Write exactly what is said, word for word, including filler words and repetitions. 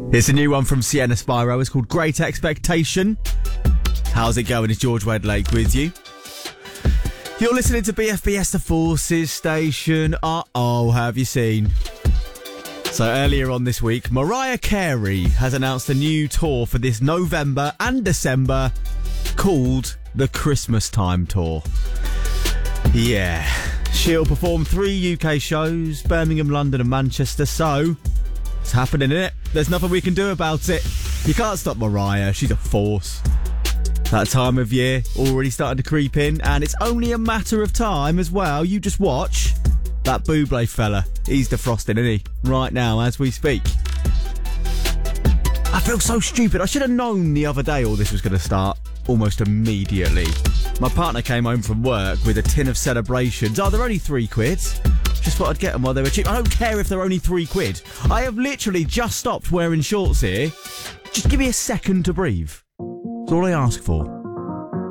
It's a new one from Sienna Spyro. It's called Great Expectation. How's it going? It's George Wedlake with you. You're listening to B F B S, the Forces Station. Uh-oh, have you seen? So earlier on this week, Mariah Carey has announced a new tour for this November and December called the Christmas Time Tour. Yeah, she'll perform three U K shows, Birmingham, London and Manchester, so it's happening, innit? There's nothing we can do about it. You can't stop Mariah, she's a force. That time of year already starting to creep in, and it's only a matter of time as well. You just watch that Bublé fella. He's defrosting, isn't he? Right now, as we speak. I feel so stupid. I should have known the other day all this was going to start almost immediately. My partner came home from work with a tin of Celebrations. Oh, they're only three quid. Just thought I'd get them while they were cheap. I don't care if they're only three quid. I have literally just stopped wearing shorts here. Just give me a second to breathe. That's all I ask for.